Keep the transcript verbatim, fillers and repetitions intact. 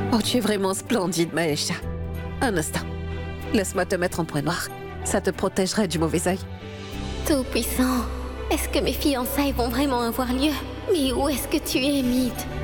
Oh, tu es vraiment splendide, Maesha. Un instant. Laisse-moi te mettre en point noir. Ça te protégerait du mauvais œil. Tout-puissant, est-ce que mes fiançailles vont vraiment avoir lieu? Mais où est-ce que tu es, Mythe?